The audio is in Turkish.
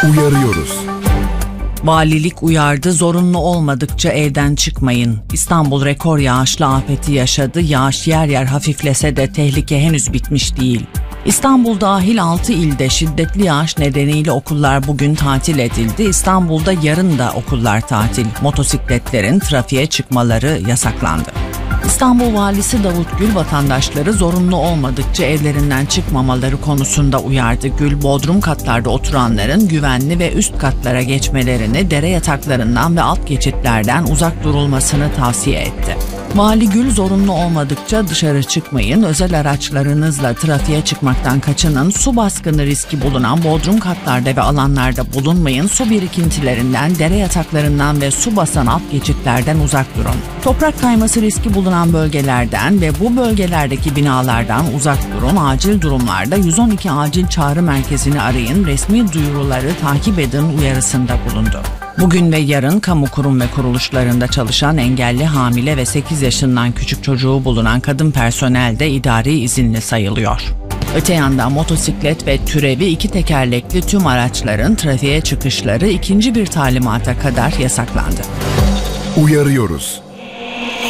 Uyarıyoruz. Valilik uyardı, zorunlu olmadıkça evden çıkmayın. İstanbul rekor yağışlı afeti yaşadı. Yağış yer yer hafiflese de tehlike henüz bitmiş değil. İstanbul dahil 6 ilde şiddetli yağış nedeniyle okullar bugün tatil edildi. İstanbul'da yarın da okullar tatil. Motosikletlerin trafiğe çıkmaları yasaklandı. İstanbul Valisi Davut Gül vatandaşları zorunlu olmadıkça evlerinden çıkmamaları konusunda uyardı. Gül, bodrum katlarda oturanların güvenli ve üst katlara geçmelerini, dere yataklarından ve alt geçitlerden uzak durulmasını tavsiye etti. Vali Gül, zorunlu olmadıkça dışarı çıkmayın, özel araçlarınızla trafiğe çıkmaktan kaçının, su baskını riski bulunan bodrum katlarda ve alanlarda bulunmayın, su birikintilerinden, dere yataklarından ve su basan alt geçitlerden uzak durun. Toprak kayması riski bulunan bölgelerden ve bu bölgelerdeki binalardan uzak durun. Acil durumlarda 112 acil çağrı merkezini arayın, resmi duyuruları takip edin uyarısında bulundu. Bugün ve yarın kamu kurum ve kuruluşlarında çalışan engelli, hamile ve 8 yaşından küçük çocuğu bulunan kadın personel de idari izinli sayılıyor. Öte yandan motosiklet ve türevi 2 tekerlekli tüm araçların trafiğe çıkışları ikinci bir talimata kadar yasaklandı. Uyarıyoruz.